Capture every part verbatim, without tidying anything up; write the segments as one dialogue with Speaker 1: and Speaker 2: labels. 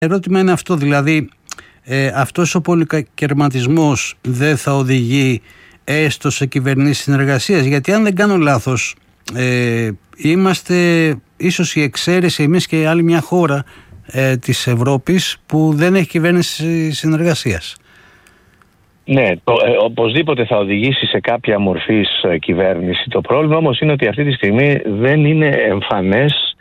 Speaker 1: ερώτημα είναι αυτό, δηλαδή ε, αυτός ο πολυκερματισμός δεν θα οδηγεί έστω σε κυβερνήσεις συνεργασίας? Γιατί αν δεν κάνω λάθος, ε, είμαστε ίσως η εξαίρεση εμείς και άλλη μια χώρα ε, της Ευρώπης που δεν έχει κυβέρνηση συνεργασίας.
Speaker 2: Ναι, το, ε, οπωσδήποτε θα οδηγήσει σε κάποια μορφής ε, κυβέρνηση. Το πρόβλημα όμως είναι ότι αυτή τη στιγμή δεν είναι εμφανές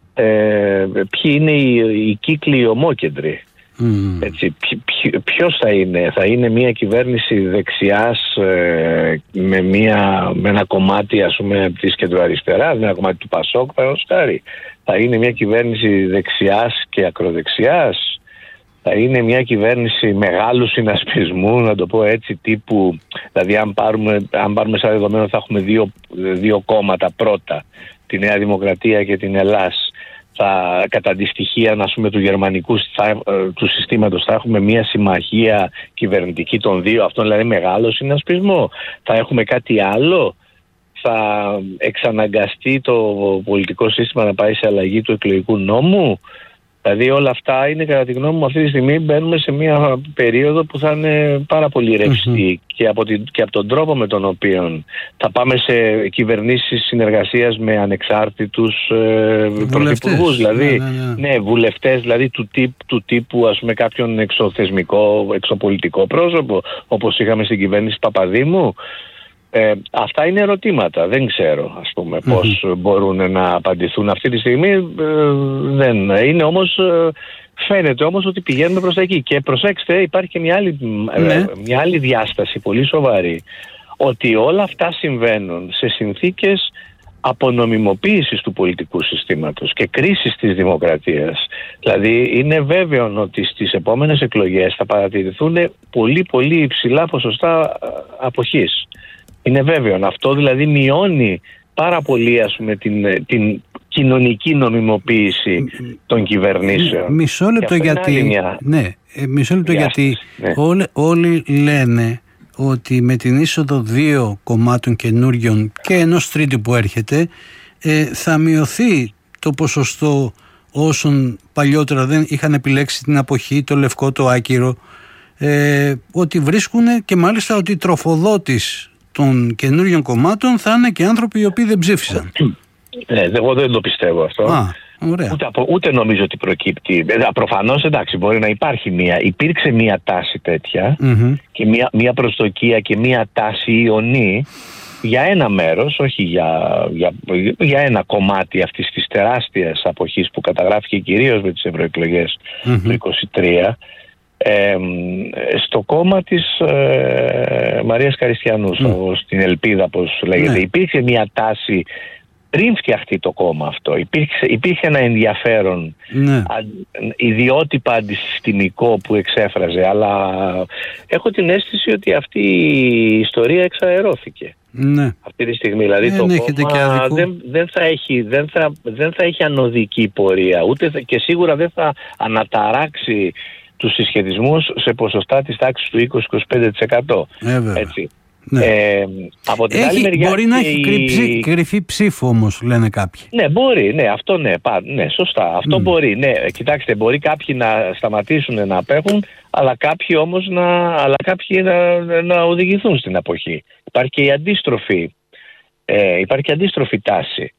Speaker 2: ε, ποιοι είναι οι, οι κύκλοι ομόκεντροι. Mm. Έτσι, ποιο, ποιος θα είναι? Θα είναι μια κυβέρνηση δεξιάς ε, με, μια, με ένα κομμάτι, ας πούμε, της κεντροαριστεράς, με ένα κομμάτι του Πασόκ, παραδείγματος χάρη. Θα είναι μια κυβέρνηση δεξιάς και ακροδεξιάς. Θα είναι μια κυβέρνηση μεγάλου συνασπισμού, να το πω έτσι, τύπου, δηλαδή αν πάρουμε, αν πάρουμε σαν δεδομένο θα έχουμε δύο, δύο κόμματα πρώτα, τη Νέα Δημοκρατία και την Ελλάς. Θα, κατά τη στοιχεία, ας πούμε, του γερμανικού θα, του συστήματος, θα έχουμε μια συμμαχία κυβερνητική των δύο, αυτό δηλαδή μεγάλο συνασπισμό. Θα έχουμε κάτι άλλο? Θα εξαναγκαστεί το πολιτικό σύστημα να πάει σε αλλαγή του εκλογικού νόμου? Δηλαδή όλα αυτά είναι, κατά τη γνώμη μου, αυτή τη στιγμή μπαίνουμε σε μια περίοδο που θα είναι πάρα πολύ ρευστή mm-hmm. και, από την, και από τον τρόπο με τον οποίο θα πάμε σε κυβερνήσεις συνεργασίας με ανεξάρτητους ε, πρωθυπουργούς, δηλαδή ναι, ναι, ναι. ναι, βουλευτές δηλαδή του, τύπ, του τύπου, ας πούμε, κάποιον εξωθεσμικό, εξωπολιτικό πρόσωπο, όπως είχαμε στην κυβέρνηση Παπαδήμου. Ε, αυτά είναι ερωτήματα. Δεν ξέρω, ας πούμε, mm-hmm. πώς μπορούν να απαντηθούν αυτή τη στιγμή. Ε, δεν είναι όμως, ε, φαίνεται όμως ότι πηγαίνουμε προς τα εκεί. Και προσέξτε, υπάρχει και μια άλλη, mm-hmm. ε, μια άλλη διάσταση πολύ σοβαρή, ότι όλα αυτά συμβαίνουν σε συνθήκες απονομιμοποίησης του πολιτικού συστήματος και κρίσης της δημοκρατίας. Δηλαδή είναι βέβαιο ότι στις επόμενες εκλογές θα παρατηρηθούν πολύ πολύ υψηλά ποσοστά αποχής. Είναι βέβαιο. Αυτό δηλαδή μειώνει πάρα πολύ, ας πούμε, την, την κοινωνική νομιμοποίηση των κυβερνήσεων.
Speaker 1: Μισό λεπτό γιατί, μια... ναι, μισό λεπτό γιατί ναι. όλοι, όλοι λένε ότι με την είσοδο δύο κομμάτων καινούριων και ενός τρίτου που έρχεται ε, θα μειωθεί το ποσοστό όσων παλιότερα δεν είχαν επιλέξει την αποχή, το λευκό, το άκυρο, ε, ότι βρίσκουν, και μάλιστα ότι τροφοδότης των καινούριων κομμάτων θα είναι και άνθρωποι οι οποίοι δεν ψήφισαν.
Speaker 2: Ναι, εγώ δεν το πιστεύω αυτό.
Speaker 1: Α, ωραία.
Speaker 2: Ούτε, ούτε νομίζω ότι προκύπτει. Προφανώς, εντάξει, μπορεί να υπάρχει μία. Υπήρξε μία τάση τέτοια mm-hmm. και μία, μία προσδοκία και μία τάση ιονή για ένα μέρος, όχι για, για, για ένα κομμάτι αυτής της τεράστιας αποχής που καταγράφηκε κυρίως με τις ευρωεκλογές mm-hmm. του είκοσι τρία. Ε, στο κόμμα της ε, Μαρίας Καριστιανού, mm. στην Ελπίδα, όπως λέγεται, ναι. υπήρχε μια τάση πριν φτιαχτεί το κόμμα αυτό. Υπήρχε, υπήρχε ένα ενδιαφέρον ναι. α, ιδιότυπα αντισυστημικό που εξέφραζε, αλλά έχω την αίσθηση ότι αυτή η ιστορία εξαερώθηκε. Ναι. Αυτή τη στιγμή δηλαδή δεν το κόμμα δεν, δεν, θα έχει, δεν, θα, δεν θα έχει ανωδική πορεία, ούτε θα, και σίγουρα δεν θα αναταράξει τους συσχετισμούς σε ποσοστά της τάξης του είκοσι με είκοσι πέντε τοις εκατό. Έτσι.
Speaker 1: Ναι.
Speaker 2: Ε, από την
Speaker 1: έχει,
Speaker 2: άλλη μεριά
Speaker 1: μπορεί να έχει
Speaker 2: η...
Speaker 1: κρυψή, κρυφή ψήφο όμως, λένε κάποιοι.
Speaker 2: Ναι, μπορεί, ναι, αυτό ναι, πά, ναι σωστά. Αυτό mm. μπορεί, ναι. Κοιτάξτε, μπορεί κάποιοι να σταματήσουν να απέχουν, αλλά κάποιοι όμως να, αλλά κάποιοι να, να οδηγηθούν στην αποχή. Υπάρχει και η αντίστροφη, ε, υπάρχει και αντίστροφη τάση.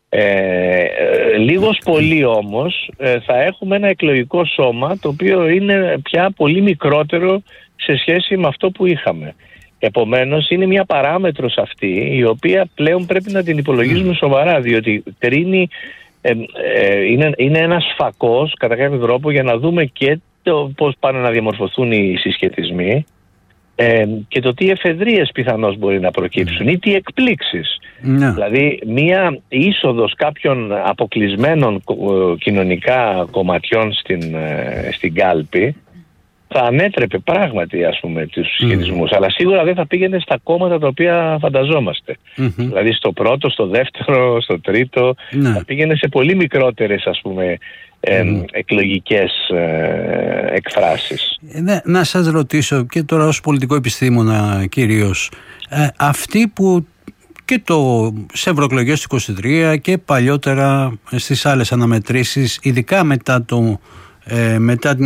Speaker 2: Ε, λίγος πολύ όμως ε, θα έχουμε ένα εκλογικό σώμα το οποίο είναι πια πολύ μικρότερο σε σχέση με αυτό που είχαμε. Επομένως είναι μια παράμετρος αυτή η οποία πλέον πρέπει να την υπολογίζουμε σοβαρά, διότι κρίνει, ε, ε, είναι, είναι ένας φακός κατά κάποιο τρόπο για να δούμε και το πώς πάνε να διαμορφωθούν οι συσχετισμοί ε, και το τι εφεδρείες πιθανώς μπορεί να προκύψουν ή τι εκπλήξεις. Ναι. Δηλαδή μία είσοδος κάποιων αποκλεισμένων κοινωνικά κομματιών στην, στην κάλπη θα ανέτρεπε πράγματι, ας πούμε, τους συσχετισμούς, mm. αλλά σίγουρα δεν θα πήγαινε στα κόμματα τα οποία φανταζόμαστε. Mm-hmm. Δηλαδή στο πρώτο, στο δεύτερο, στο τρίτο, ναι. θα πήγαινε σε πολύ μικρότερες, ας πούμε, ε, mm. εκλογικές ε, εκφράσεις.
Speaker 1: Ναι, να σας ρωτήσω και τώρα ως πολιτικό επιστήμονα κυρίως, ε, αυτοί που και το, σε ευρωεκλογές του είκοσι τρία και παλιότερα στις άλλες αναμετρήσεις, ειδικά μετά το ε, μετά την